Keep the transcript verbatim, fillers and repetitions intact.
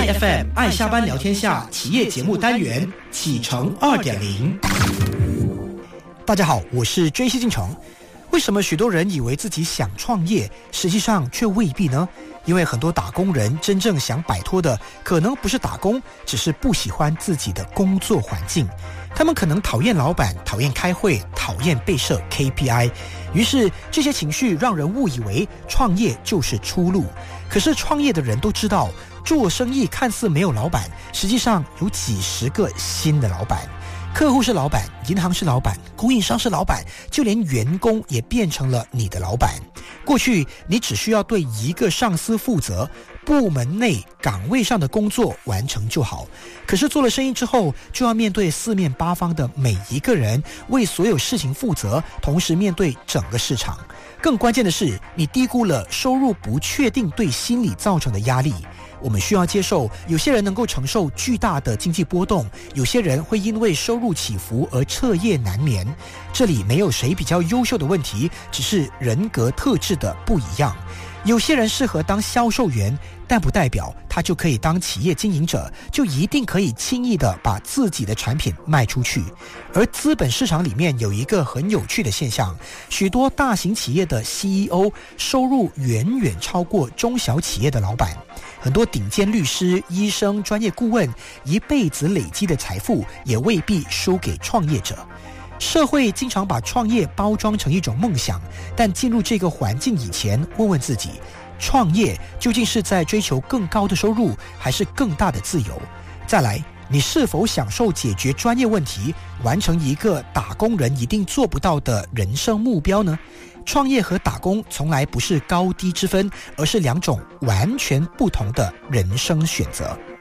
I F M 爱下班聊天下企业节目单元启程 二点零。 大家好，我是追西进城。为什么许多人以为自己想创业，实际上却未必呢？因为很多打工人真正想摆脱的可能不是打工，只是不喜欢自己的工作环境。他们可能讨厌老板，讨厌开会，讨厌被设 K P I， 于是这些情绪让人误以为创业就是出路。可是创业的人都知道，做生意看似没有老板，实际上有几十个新的老板。客户是老板，银行是老板，供应商是老板，就连员工也变成了你的老板。过去你只需要对一个上司负责，部门内岗位上的工作完成就好。可是做了生意之后，就要面对四面八方的每一个人，为所有事情负责，同时面对整个市场。更关键的是，你低估了收入不确定对心理造成的压力。我们需要接受，有些人能够承受巨大的经济波动，有些人会因为收入起伏而彻夜难眠。这里没有谁比较优秀的问题，只是人格特质的不一样。有些人适合当销售员，但不代表他就可以当企业经营者，就一定可以轻易的把自己的产品卖出去。而资本市场里面有一个很有趣的现象，许多大型企业的 C E O 收入远远超过中小企业的老板。很多顶尖律师、医生、专业顾问一辈子累积的财富也未必输给创业者。社会经常把创业包装成一种梦想，但进入这个环境以前，问问自己，创业究竟是在追求更高的收入，还是更大的自由？再来，你是否享受解决专业问题，完成一个打工人一定做不到的人生目标呢？创业和打工从来不是高低之分，而是两种完全不同的人生选择。